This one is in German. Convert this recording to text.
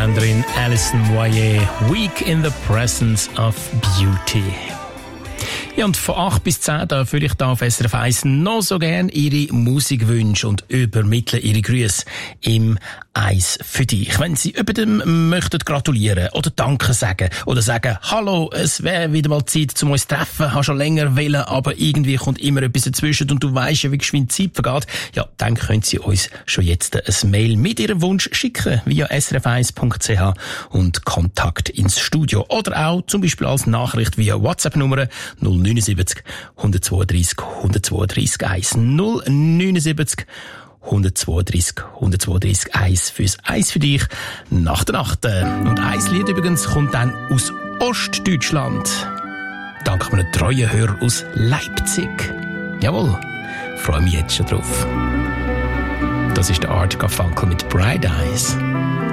Engländerin Alison Moyet, Week in the Presence of Beauty. Ja, und von 8 bis 10 da fühle ich da auf SRF 1 noch so gern Ihre Musikwünsche und übermittle Ihre Grüße im Eis für dich. Wenn Sie jemandem möchten gratulieren oder Danke sagen oder sagen, hallo, es wäre wieder mal Zeit, zum uns zu treffen, habe schon länger wollen, aber irgendwie kommt immer etwas dazwischen und du weisst ja, wie geschwind die Zeit vergeht, ja, dann können Sie uns schon jetzt ein Mail mit Ihrem Wunsch schicken via srf1.ch und Kontakt ins Studio oder auch zum Beispiel als Nachricht via WhatsApp-Nummer 079 132 132 1 079 132 132 1 fürs Eis für dich nach der Nacht. Und ein Lied übrigens kommt dann aus Ostdeutschland. Dank einem treuen Hörer aus Leipzig. Jawohl, freue mich jetzt schon drauf. Das ist der Art Garfunkel mit Bright Eyes.